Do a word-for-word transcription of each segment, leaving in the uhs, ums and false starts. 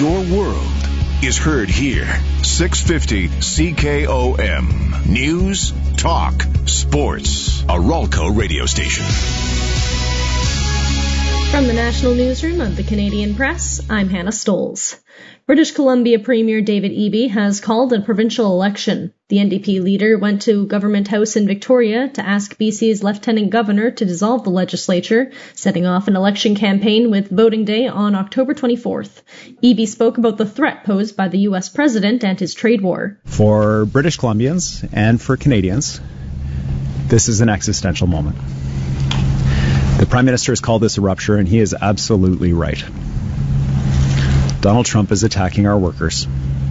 Your world is heard here. six fifty C K O M. News, talk, sports. A Ralco radio station. From the National Newsroom of the Canadian Press, I'm Hannah Stoles. British Columbia Premier David Eby has called a provincial election. The N D P leader went to Government House in Victoria to ask B C's Lieutenant Governor to dissolve the legislature, setting off an election campaign with voting day on October twenty-fourth. Eby spoke about the threat posed by the U S president and his trade war. For British Columbians and for Canadians, this is an existential moment. The Prime Minister has called this a rupture, and he is absolutely right. Donald Trump is attacking our workers.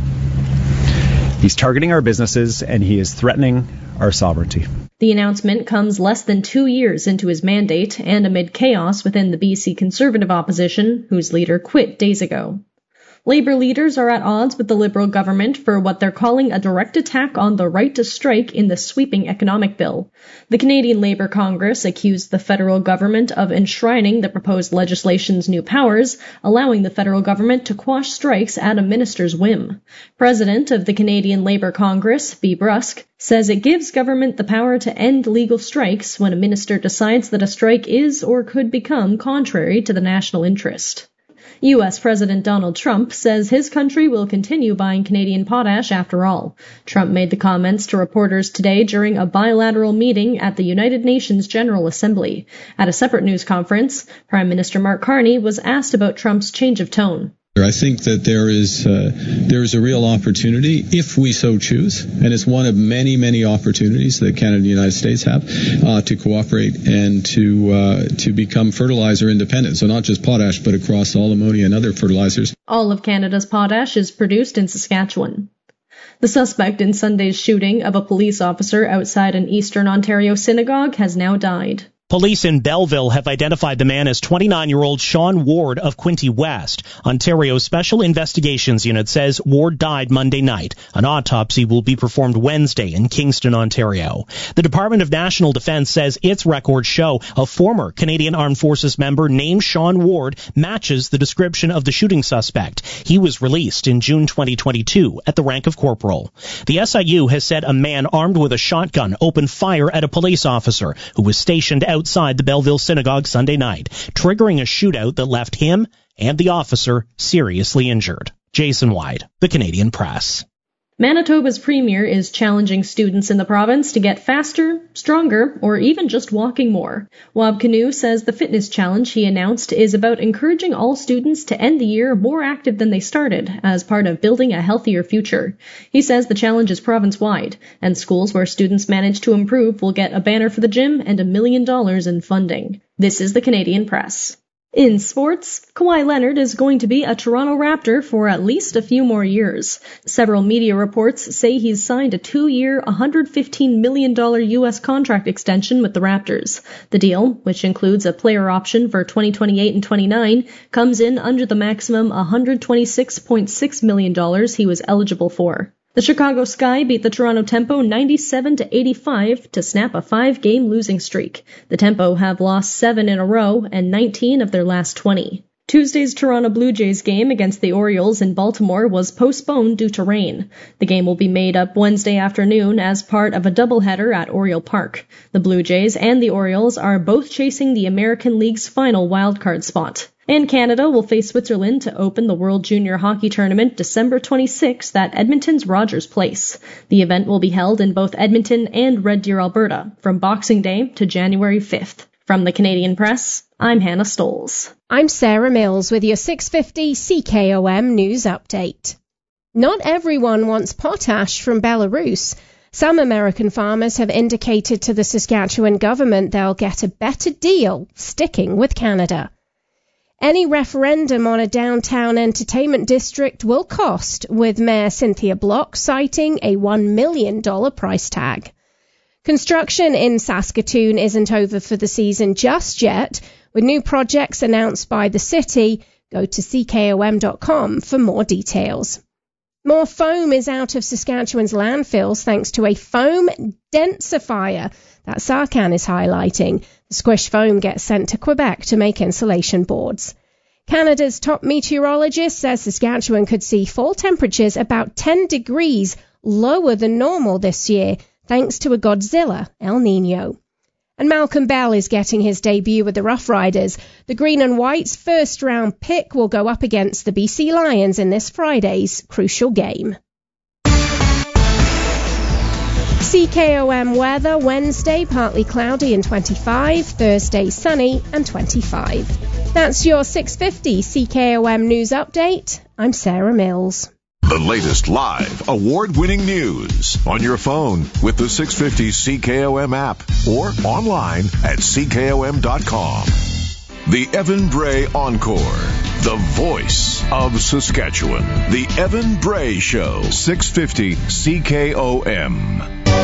He's targeting our businesses, and he is threatening our sovereignty. The announcement comes less than two years into his mandate and amid chaos within the B C Conservative opposition, whose leader quit days ago. Labour leaders are at odds with the Liberal government for what they're calling a direct attack on the right to strike in the sweeping economic bill. The Canadian Labour Congress accused the federal government of enshrining the proposed legislation's new powers, allowing the federal government to quash strikes at a minister's whim. President of the Canadian Labour Congress, B. Brusk, says it gives government the power to end legal strikes when a minister decides that a strike is or could become contrary to the national interest. U S President Donald Trump says his country will continue buying Canadian potash after all. Trump made the comments to reporters today during a bilateral meeting at the United Nations General Assembly. At a separate news conference, Prime Minister Mark Carney was asked about Trump's change of tone. I think that there is uh, there is a real opportunity, if we so choose, and it's one of many, many opportunities that Canada and the United States have uh, to cooperate and to uh, to become fertilizer independent. So not just potash, but across all ammonia and other fertilizers. All of Canada's potash is produced in Saskatchewan. The suspect in Sunday's shooting of a police officer outside an Eastern Ontario synagogue has now died. Police in Belleville have identified the man as twenty-nine-year-old Sean Ward of Quinte West. Ontario's Special Investigations Unit says Ward died Monday night. An autopsy will be performed Wednesday in Kingston, Ontario. The Department of National Defence says its records show a former Canadian Armed Forces member named Sean Ward matches the description of the shooting suspect. He was released in June twenty twenty-two at the rank of corporal. The S I U has said a man armed with a shotgun opened fire at a police officer who was stationed out outside the Belleville Synagogue Sunday night, triggering a shootout that left him and the officer seriously injured. Jason White, the Canadian Press. Manitoba's premier is challenging students in the province to get faster, stronger, or even just walking more. Wab Kinew says the fitness challenge he announced is about encouraging all students to end the year more active than they started as part of building a healthier future. He says the challenge is province-wide, and schools where students manage to improve will get a banner for the gym and a million dollars in funding. This is the Canadian Press. In sports, Kawhi Leonard is going to be a Toronto Raptor for at least a few more years. Several media reports say he's signed a two-year, one hundred fifteen million dollars U S contract extension with the Raptors. The deal, which includes a player option for twenty twenty-eight and twenty-nine, comes in under the maximum one hundred twenty-six point six million dollars he was eligible for. The Chicago Sky beat the Toronto Tempo ninety-seven to eighty-five to snap a five-game losing streak. The Tempo have lost seven in a row and nineteen of their last twenty. Tuesday's Toronto Blue Jays game against the Orioles in Baltimore was postponed due to rain. The game will be made up Wednesday afternoon as part of a doubleheader at Oriole Park. The Blue Jays and the Orioles are both chasing the American League's final wildcard spot. And Canada will face Switzerland to open the World Junior Hockey Tournament December twenty-sixth at Edmonton's Rogers Place. The event will be held in both Edmonton and Red Deer, Alberta, from Boxing Day to January fifth. From the Canadian Press, I'm Hannah Stoles. I'm Sarah Mills with your six fifty C K O M News Update. Not everyone wants potash from Belarus. Some American farmers have indicated to the Saskatchewan government they'll get a better deal sticking with Canada. Any referendum on a downtown entertainment district will cost, with Mayor Cynthia Block citing a one million dollars price tag. Construction in Saskatoon isn't over for the season just yet, with new projects announced by the city. Go to C K O M dot com for more details. More foam is out of Saskatchewan's landfills thanks to a foam densifier that Sarcan is highlighting. The squish foam gets sent to Quebec to make insulation boards. Canada's top meteorologist says Saskatchewan could see fall temperatures about ten degrees lower than normal this year, thanks to a Godzilla El Nino. And Malcolm Bell is getting his debut with the Rough Riders. The Green and White's first-round pick will go up against the B C Lions in this Friday's crucial game. C K O M weather: Wednesday, partly cloudy and twenty-five, Thursday, sunny and twenty-five. That's your six fifty C K O M News Update. I'm Sarah Mills. The latest live, award-winning news on your phone with the six fifty C K O M app or online at C K O M dot com. The Evan Bray Encore, the voice of Saskatchewan. The Evan Bray Show, six fifty C K O M.